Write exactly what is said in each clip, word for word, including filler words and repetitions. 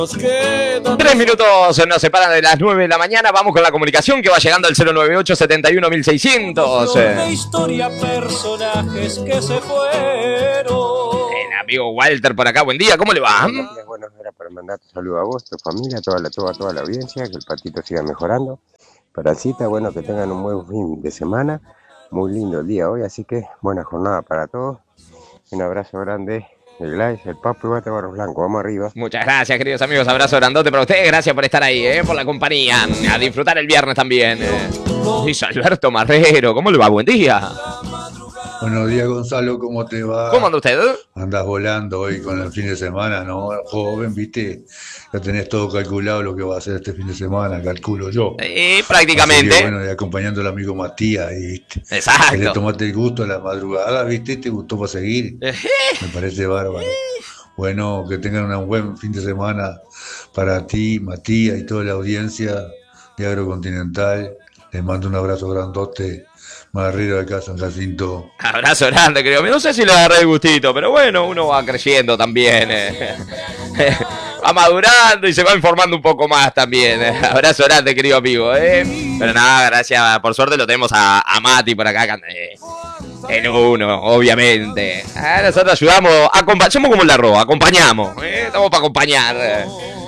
Tres minutos nos separan de las nueve de la mañana. Vamos con la comunicación que va llegando al cero nueve ocho, setenta y uno, mil seiscientos. De historia, personajes que se fueron. El amigo Walter por acá, buen día, ¿cómo le va? Bueno, era para mandarte un saludo a vos, tu familia, a toda la, toda, toda la audiencia, que el patito siga mejorando. Parancita, bueno, que tengan un buen fin de semana. Muy lindo el día hoy, así que buena jornada para todos. Un abrazo grande. El Glais, el Papo y Bate Barros Blanco, vamos arriba. Muchas gracias, queridos amigos. Abrazo grandote para ustedes. Gracias por estar ahí, ¿eh? Por la compañía. A disfrutar el viernes también. Eh. Dice Alberto Marrero, ¿cómo le va? Buen día. Buenos días, Gonzalo, ¿cómo te va? ¿Cómo anda usted? Andás volando hoy con el fin de semana, ¿no? Joven, ¿viste? Ya tenés todo calculado lo que va a hacer este fin de semana, calculo yo. Eh, prácticamente. Así que, bueno, y acompañando al amigo Matías, ¿viste? Exacto. Que le tomaste el gusto a la madrugada, ¿viste? Te gustó para seguir. Me parece bárbaro. Bueno, que tengan un buen fin de semana para ti, Matías y toda la audiencia de Agrocontinental. Les mando un abrazo grandote. Marrero de acá, San Jacinto. Abrazo grande, creo. No sé si le agarré el gustito, pero bueno, uno va creciendo también. Eh. Va madurando y se va informando un poco más también. Eh. Abrazo grande, querido amigo. Eh. Pero nada, gracias. Por suerte lo tenemos a, a Mati por acá. Eh. En uno, obviamente. Ah, nosotros ayudamos, acompañamos como el arroz, acompañamos. Eh. Estamos para acompañar. Eh.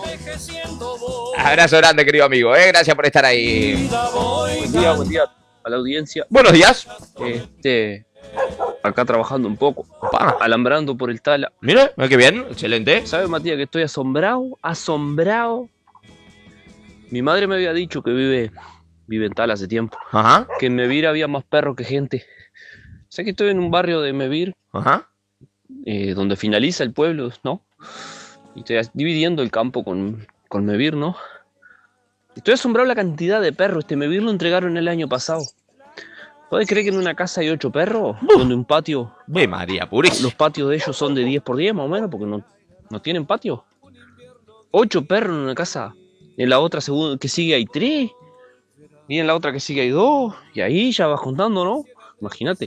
Abrazo grande, querido amigo. Eh. Gracias por estar ahí. Buen día, buen día a la audiencia. Buenos días. Este, acá trabajando un poco, Opa. alambrando por el Tala. Mira, qué bien, excelente. ¿Sabe, Matías, que estoy asombrado? Asombrado. Mi madre me había dicho que vive, vive en Tala hace tiempo. Ajá. Que en Mevir había más perros que gente. Sé que estoy en un barrio de Mevir, Ajá. eh, donde finaliza el pueblo, ¿no? Y estoy dividiendo el campo con, con Mevir, ¿no? Estoy asombrado la cantidad de perros. Este Mevir lo entregaron el año pasado. ¿Puedes creer que en una casa hay ocho perros? Uf. Donde un patio... Ve María Purísima. Los patios de ellos son de diez por diez más o menos, porque no, no tienen patio. Ocho perros en una casa. En la otra según, que sigue hay tres. Y en la otra que sigue hay dos. Y ahí ya vas contando, ¿no? Imagínate.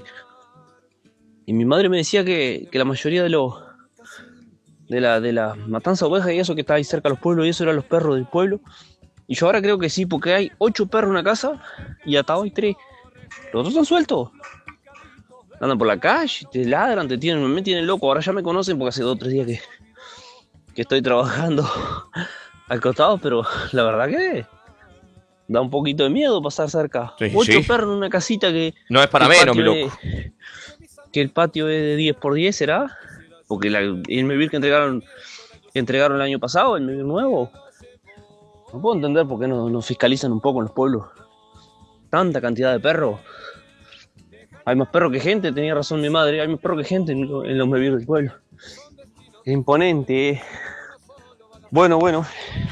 Y mi madre me decía que, que la mayoría de los... De la, de la matanza de ovejas y eso que está ahí cerca de los pueblos, y eso eran los perros del pueblo. Y yo ahora creo que sí, porque hay ocho perros en una casa y atados hay tres. Los otros están sueltos. Andan por la calle, te ladran, te tienen, me tienen loco. Ahora ya me conocen porque hace dos o tres días que, que estoy trabajando al costado, pero la verdad que da un poquito de miedo pasar cerca. Sí, ocho sí. perros en una casita que... No es para que el menos, mi patio loco. es- que el patio es de diez por diez, ¿será? Porque la, el Mevir que entregaron, que entregaron el año pasado, el Mevir nuevo... No puedo entender por qué no nos fiscalizan un poco en los pueblos. Tanta cantidad de perros. Hay más perros que gente, tenía razón mi madre. Hay más perros que gente en, lo- en los Mevir del pueblo. Es imponente, eh. Bueno, bueno.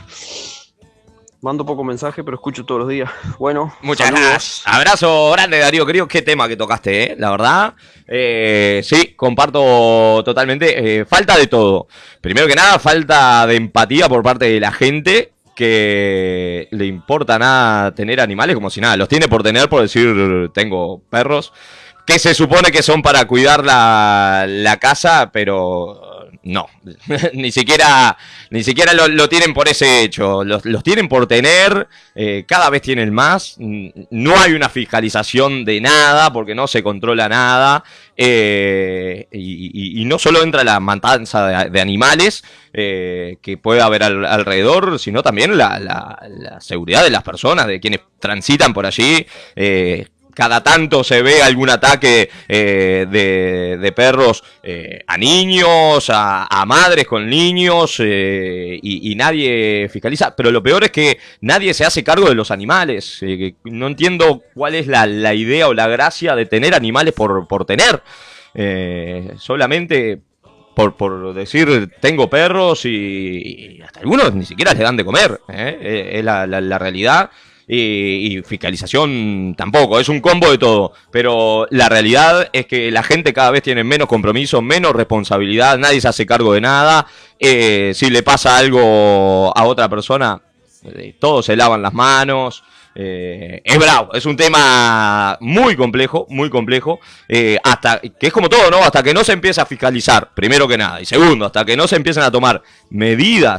Mando poco mensaje, pero escucho todos los días. Bueno, Muchas saludos. gracias. Abrazo grande, Darío, querido. Qué tema que tocaste, ¿eh? La verdad. Eh, sí, comparto totalmente. Eh, falta de todo. Primero que nada, falta de empatía por parte de la gente que le importa nada tener animales como si nada. Los tiene por tener, por decir, tengo perros, que se supone que son para cuidar la, la casa, pero no, ni siquiera, ni siquiera lo, lo tienen por ese hecho, los, los tienen por tener, eh, cada vez tienen más, no hay una fiscalización de nada, porque no se controla nada, eh, y, y, y no solo entra la matanza de, de animales, eh, que puede haber al, alrededor, sino también la, la, la seguridad de las personas, de quienes transitan por allí. eh, Cada tanto se ve algún ataque eh, de, de perros eh, a niños, a, a madres con niños, eh, y, y nadie fiscaliza. Pero lo peor es que nadie se hace cargo de los animales. Eh, que no entiendo cuál es la, la idea o la gracia de tener animales por, por tener. Eh, solamente por, por decir tengo perros y, y hasta algunos ni siquiera les dan de comer. ¿eh? Eh, es la, la, la realidad. Y, y fiscalización tampoco, es un combo de todo, pero la realidad es que la gente cada vez tiene menos compromiso, menos responsabilidad, nadie se hace cargo de nada, eh, si le pasa algo a otra persona, eh, todos se lavan las manos, eh, es bravo, es un tema muy complejo, muy complejo, eh, hasta que es como todo, ¿no? Hasta que no se empiece a fiscalizar, primero que nada, y segundo, hasta que no se empiecen a tomar medidas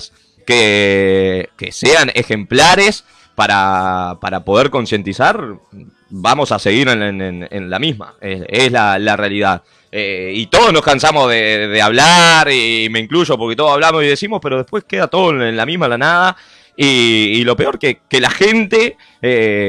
que, que sean ejemplares para, para poder concientizar, vamos a seguir en, en, en la misma, es, es la, la realidad. Eh, y todos nos cansamos de, de hablar, y me incluyo porque todos hablamos y decimos, pero después queda todo en la misma, la nada. Y, y lo peor que, que la gente... Eh,